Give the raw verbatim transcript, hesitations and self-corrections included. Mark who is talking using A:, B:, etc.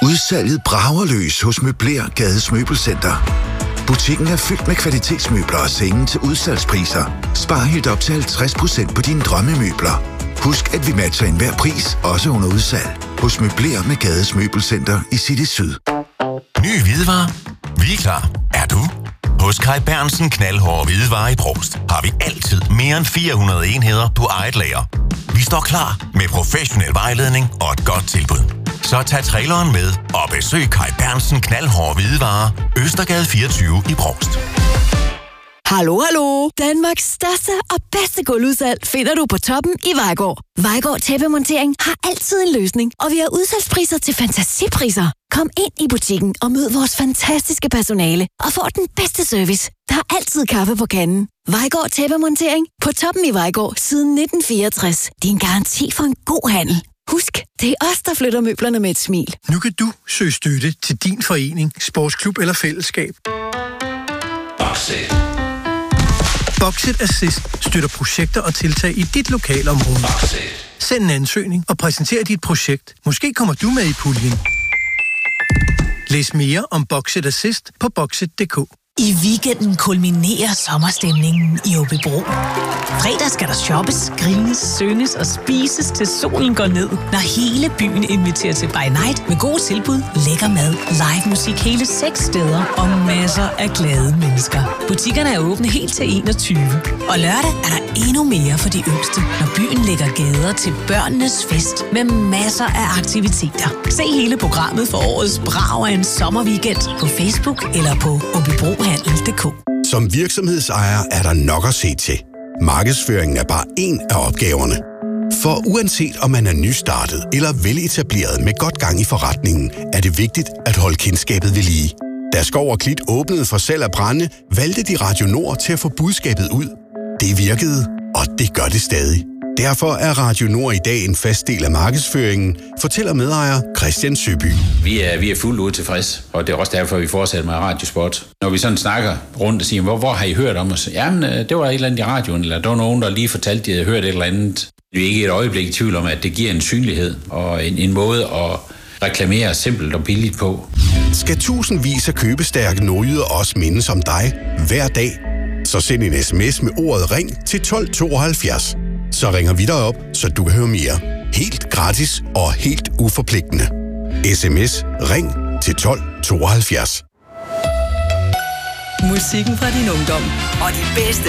A: Udsalget brager løs hos Møbler Gades Møbelcenter. Butikken er fyldt med kvalitetsmøbler og senge til udsalgspriser. Spar helt op til halvtreds procent på dine drømmemøbler. Husk, at vi matcher enhver pris, også under udsalg. Hos Møbler med Gades Møbelcenter i City Syd.
B: Ny hvidevare. Vi er klar. Er du? Hos Kai Bernsen knaldhårde hvidevare i Brovst har vi altid mere end fire hundrede enheder på eget lager. Vi står klar med professionel vejledning og et godt tilbud. Så tag traileren med og besøg Kai Bernsen knaldhårde hvidevare, Østergade fireogtyve i Brovst.
C: Hallo, hallo. Danmarks største og bedste gulvudsalg finder du på Toppen i Vejgaard. Vejgaard Tæppemontering har altid en løsning, og vi har udsalgspriser til fantasipriser. Kom ind i butikken og mød vores fantastiske personale og få den bedste service. Der er altid kaffe på kanden. Vejgaard Tæppemontering på Toppen i Vejgaard siden nitten fireogtres. Din garanti for en god handel. Husk, det er os, der flytter møblerne med et smil.
D: Nu kan du søge støtte til din forening, sportsklub eller fællesskab.
E: Boxit.
D: Boxit Assist støtter projekter og tiltag i dit lokalområde.
E: Boxit.
D: Send en ansøgning og præsenter dit projekt. Måske kommer du med i puljen. Læs mere om Boxit Assist på boxit punktum d k.
F: I weekenden kulminerer sommerstemningen i Aabybro. Fredag skal der shoppes, grines, synges og spises til solen går ned, når hele byen inviterer til by night med gode tilbud, lækker mad, live musik hele seks steder og masser af glade mennesker. Butikkerne er åbne helt til enogtyve. Og lørdag er der endnu mere for de yngste, når byen lægger gader til børnenes fest med masser af aktiviteter. Se hele programmet for årets brag af en sommerweekend på Facebook eller på aabybro handel punktum d k.
G: Som virksomhedsejer er der nok at se til. Markedsføringen er bare en af opgaverne. For uanset om man er nystartet eller veletableret med godt gang i forretningen, er det vigtigt at holde kendskabet ved lige. Da Skov og Klit åbnede for salg af brænde, valgte de Radio Nord til at få budskabet ud. Det virkede, og det gør det stadig. Derfor er Radio Nord i dag en fast del af markedsføringen, fortæller medejer Christian Søby.
H: Vi er, vi er fuldt ud tilfreds, og det er også derfor, vi fortsætter med radiosport. Når vi sådan snakker rundt og siger, hvor, hvor har I hørt om os? Jamen, det var et eller andet i radioen, eller der var nogen, der lige fortalte, at de havde hørt et eller andet. Vi er ikke et øjeblik i tvivl om, at det giver en synlighed og en, en måde at reklamere simpelt og billigt på.
G: Skal tusindvis af købestærke nordjyder også mindes om dig hver dag? Så send en sms med ordet ring til tolv tooghalvfjerds. Så ringer vi dig op, så du kan høre mere. Helt gratis og helt uforpligtende. S M S ring til tolv tooghalvfjerds.
I: Musikken fra din ungdom og de bedste